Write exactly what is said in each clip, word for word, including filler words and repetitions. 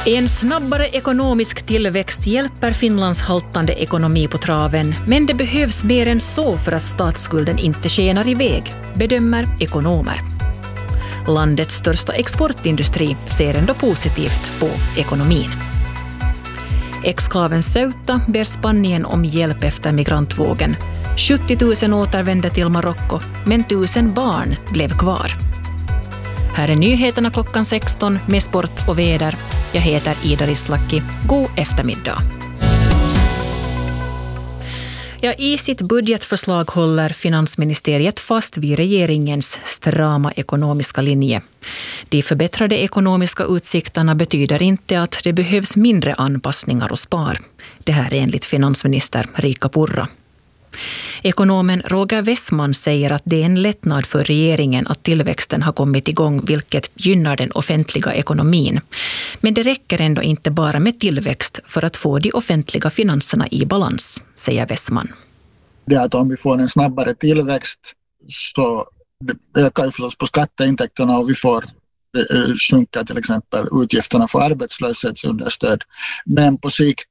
En snabbare ekonomisk tillväxt hjälper Finlands haltande ekonomi på traven, men det behövs mer än så för att statsskulden inte skenar iväg, bedömer ekonomer. Landets största exportindustri ser ändå positivt på ekonomin. Exklaven Ceuta ber Spanien om hjälp efter migrantvågen. sjuttio tusen återvände till Marocko, men tusen barn blev kvar. Här är nyheterna klockan sexton med sport och väder. Jag heter Ida Rislaki. God eftermiddag. Ja, i sitt budgetförslag håller finansministeriet fast vid regeringens strama ekonomiska linje. De förbättrade ekonomiska utsikterna betyder inte att det behövs mindre anpassningar och spar. Det här är enligt finansminister Riikka Purra. Ekonomen Roger Wessman säger att det är en lättnad för regeringen att tillväxten har kommit igång, vilket gynnar den offentliga ekonomin. Men det räcker ändå inte bara med tillväxt för att få de offentliga finanserna i balans, säger Wessman. Det är att om vi får en snabbare tillväxt så ökar ju förstås på skatteintäkterna och vi får sjunka till exempel utgifterna för arbetslöshetsunderstöd. Men på sikt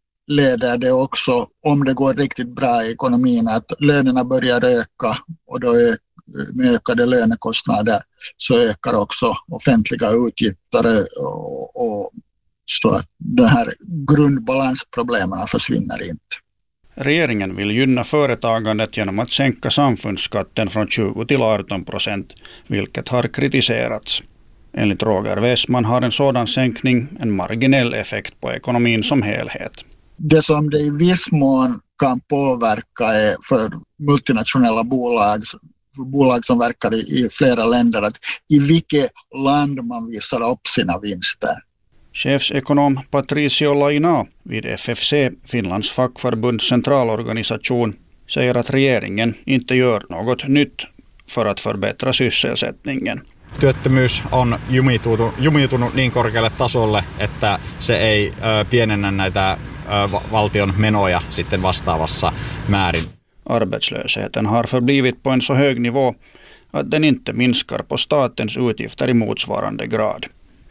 leder det också, om det går riktigt bra i ekonomin, att lönerna börjar öka och då är, med ökade lönekostnader så ökar också offentliga utgifter och, och så att de här grundbalansproblemen försvinner inte. Regeringen vill gynna företagandet genom att sänka samfundsskatten från tjugo till arton procent, vilket har kritiserats. Enligt Roger Wessman har en sådan sänkning en marginell effekt på ekonomin som helhet. Det som det i viss mån kan påverka är för multinationella bolag, bolag som verkar i, i flera länder, att i vilket land man visar upp sina vinster. Chefsekonom Patricio Laina vid F F C, Finlands fackförbunds centralorganisation, säger att regeringen inte gör något nytt för att förbättra sysselsättningen. Työttömyys on jumitunut, jumitunut niin korkealle tasolle, että se ei ö, pienennä näitä ö, valtion menoja sitten vastaavassa määrin. Arbetslösheten har förblivit på en så hög nivå att den inte minskar på statens utgifter i motsvarande grad.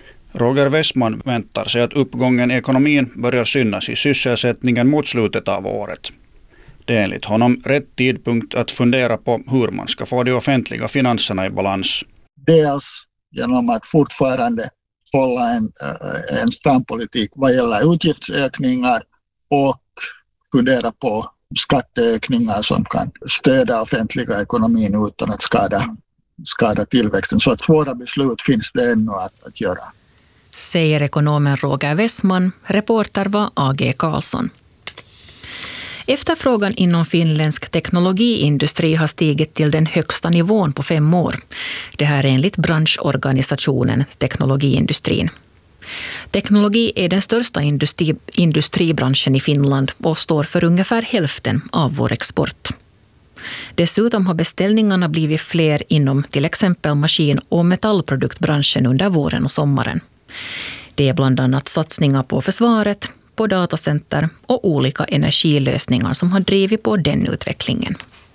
Roger Wessman väntar sig att uppgången i ekonomin börjar synas i sysselsättningen mot slutet av året. Det är enligt honom rätt tidpunkt att fundera på hur man ska få de offentliga finanserna i balans. Dels genom att fortfarande hålla en, en stram politik vad gäller utgiftsökningar och fundera på skatteökningar som kan stödja offentliga ekonomin utan att skada, skada tillväxten. Så att svåra beslut finns det ännu att, att göra. Säger ekonomen Roger Wessman. Reporter var A G Karlsson. Efterfrågan inom finländsk teknologiindustri har stigit till den högsta nivån på fem år. Det här är enligt branschorganisationen Teknologiindustrin. Teknologi är den största industri, industribranschen i Finland och står för ungefär hälften av vår export. Dessutom har beställningarna blivit fler inom till exempel maskin- och metallproduktbranschen under våren och sommaren. Det är bland annat satsningar på försvaret, på datacenter och olika energilösningar som har drivit på den utvecklingen.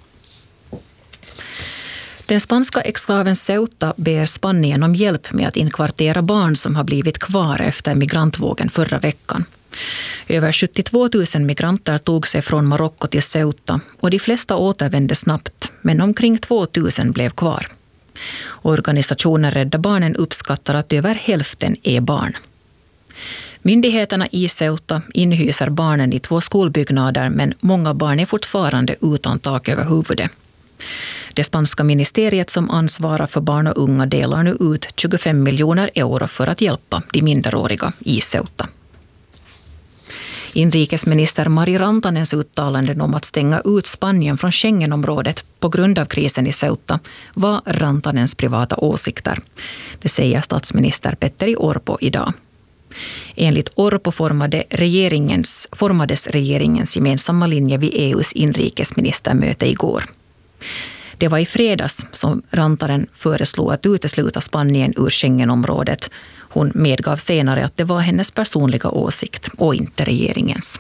Den spanska exklaven Ceuta ber Spanien om hjälp med att inkvartera barn som har blivit kvar efter migrantvågen förra veckan. Över sjuttiotvå tusen migranter tog sig från Marocko till Ceuta och de flesta återvände snabbt, men omkring två tusen blev kvar. Organisationen Rädda Barnen uppskattar att över hälften är barn. Myndigheterna i Ceuta inhyser barnen i två skolbyggnader, men många barn är fortfarande utan tak över huvudet. Det spanska ministeriet som ansvarar för barn och unga delar nu ut tjugofem miljoner euro för att hjälpa de minderåriga i Ceuta. Inrikesminister Mari Rantanens uttalanden om att stänga ut Spanien från Schengenområdet på grund av krisen i Ceuta var Rantanens privata åsikter. Det säger statsminister Petteri Orpo idag. Enligt Orpo formade regeringens, formades regeringens gemensamma linje vid E U:s inrikesministermöte igår. Det var i fredags som Rantanen föreslog att utesluta Spanien ur Schengenområdet. Hon medgav senare att det var hennes personliga åsikt och inte regeringens.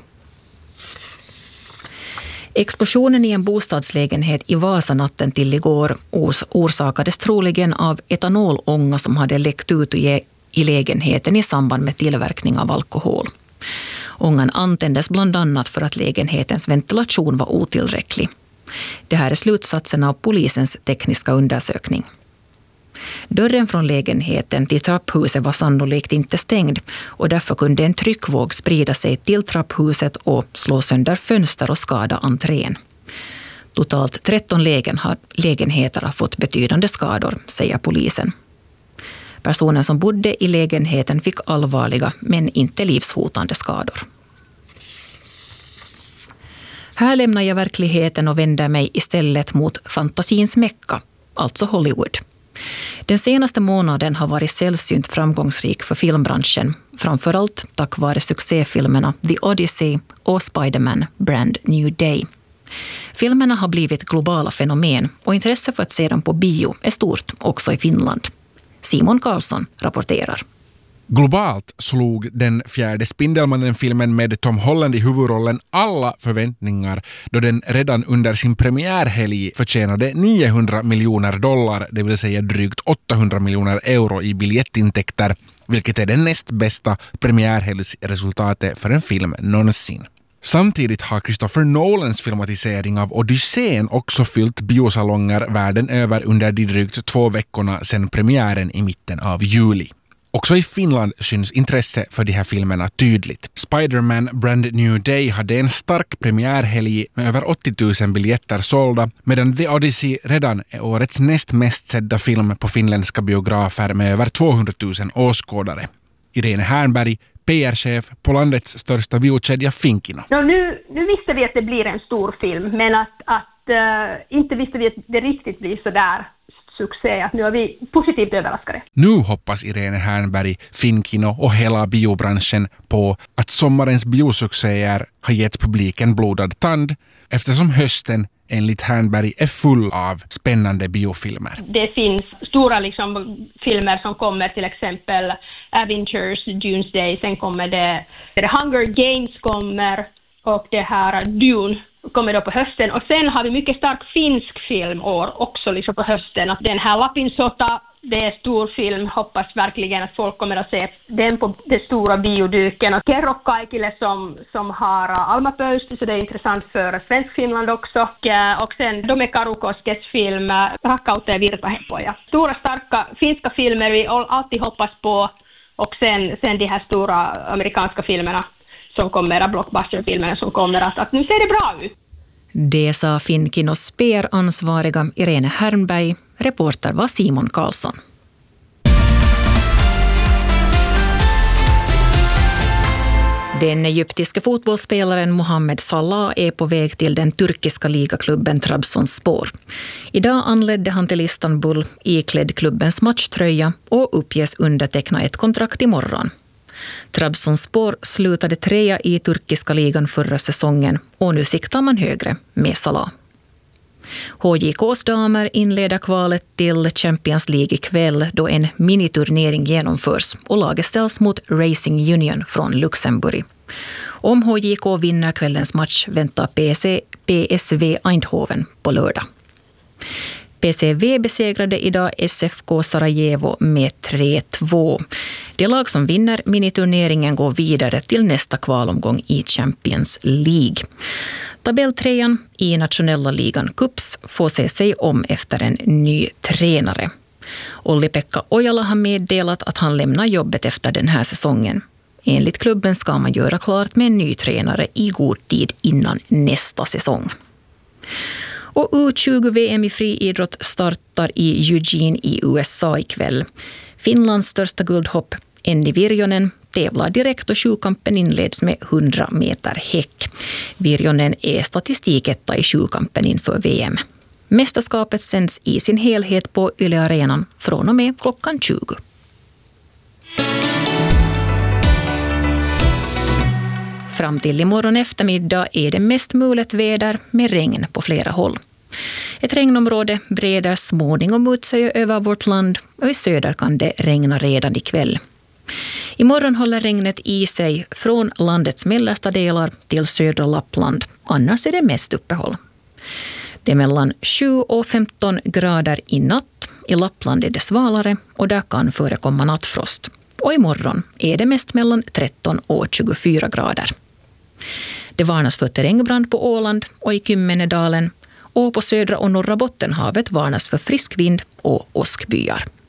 Explosionen i en bostadslägenhet i Vasa natten till igår orsakades troligen av etanolånga som hade läckt ut i lägenheten i samband med tillverkning av alkohol. Ångan antändes bland annat för att lägenhetens ventilation var otillräcklig. Det här är slutsatsen av polisens tekniska undersökning. Dörren från lägenheten till trapphuset var sannolikt inte stängd och därför kunde en tryckvåg sprida sig till trapphuset och slå sönder fönster och skada entrén. Totalt tretton lägen har, lägenheter har fått betydande skador, säger polisen. Personen som bodde i lägenheten fick allvarliga men inte livshotande skador. Här lämnar jag verkligheten och vänder mig istället mot fantasins Mecka, alltså Hollywood. Den senaste månaden har varit sällsynt framgångsrik för filmbranschen, framförallt tack vare succéfilmerna The Odyssey och Spider-Man Brand New Day. Filmerna har blivit globala fenomen och intresse för att se dem på bio är stort också i Finland. Simon Karlsson rapporterar. Globalt slog den fjärde Spindelmannen-filmen med Tom Holland i huvudrollen alla förväntningar då den redan under sin premiärhelg förtjänade niohundra miljoner dollar, det vill säga drygt åttahundra miljoner euro i biljettintäkter, vilket är det näst bästa premiärhelgsresultatet för en film någonsin. Samtidigt har Christopher Nolans filmatisering av Odysseen också fyllt biosalonger världen över under de drygt två veckorna sedan premiären i mitten av juli. Också i Finland syns intresse för de här filmerna tydligt. Spider-Man Brand New Day hade en stark premiärhelg med över åttio tusen biljetter sålda, medan The Odyssey redan är årets näst mest sedda film på finländska biografer med över tvåhundratusen åskådare. Irene Hernberg, P R-chef på landets största biokedja Finkino. No, nu, nu visste vi att det blir en stor film, men att, att uh, inte visste vi att det riktigt blir så där succé. Att nu är vi positivt överraskade. Nu hoppas Irene Hernberg, Finkino och hela biobranschen på att sommarens biosuccéer har gett publiken blodad tand, eftersom hösten enligt Hernberg är full av spännande biofilmer. Det finns stora liksom, filmer som kommer, till exempel Avengers, Doomsday, sen kommer det The Hunger Games kommer och det här Dune kommer då på hösten. Och sen har vi mycket stark finsk filmår också liksom på hösten. Att den här Lapinsota, det är stor film. Hoppas verkligen att folk kommer att se den på den stora bioduken. Och Kerro kaikille som, som har Alma Pöysti, så det är intressant för svensk Finland också. Och, och sen Dome Karukoskes film Rakkautta ja virtahepoja. Stora starka finska filmer vi alltid hoppas på. Och sen, sen de här stora amerikanska filmerna som kommer, blockbusterfilmerna som kommer, att, att nu ser det bra ut. Det sa Finkinos P R-ansvariga Irene Hernberg. Reporter var Simon Karlsson. Den egyptiske fotbollsspelaren Mohamed Salah är på väg till den turkiska ligaklubben Trabzonspor. Idag anledde han till Istanbul iklädd klubbens matchtröja och uppges underteckna ett kontrakt imorgon. Trabzonspor slutade trea i turkiska ligan förra säsongen och nu siktar man högre med Salah. H J K:s damer inleder kvalet till Champions League ikväll då en miniturnering genomförs och laget ställs mot Racing Union från Luxemburg. Om H J K vinner kvällens match väntar P S V Eindhoven på lördag. P S V besegrade idag S F K Sarajevo med tre två. Det lag som vinner miniturneringen går vidare till nästa kvalomgång i Champions League. Tabelltrean i nationella ligan Cups får se sig om efter en ny tränare. Olli-Pekka Ojala har meddelat att han lämnar jobbet efter den här säsongen. Enligt klubben ska man göra klart med en ny tränare i god tid innan nästa säsong. Och U tjugo-V M i friidrott startar i Eugene i U S A ikväll. Finlands största guldhopp, Enni Virjonen, tävlar direkt och sjukampen inleds med hundra meter häck. Virjonen är statistiketta i sjukampen inför V M. Mästerskapet sänds i sin helhet på Yle Arenan från och med klockan tjugo. Fram till imorgon eftermiddag är det mest mulet väder med regn på flera håll. Ett regnområde breder småningom ut sig över vårt land och i söder kan det regna redan ikväll. Imorgon håller regnet i sig från landets mellersta delar till södra Lappland, annars är det mest uppehåll. Det är mellan sju och femton grader i natt. I Lappland är det svalare och där kan förekomma nattfrost. och imorgon är det mest mellan tretton och tjugofyra grader. Det varnas för terrängbrand på Åland och i Kymmenedalen, och på södra och norra Bottenhavet varnas för frisk vind och åskbyar.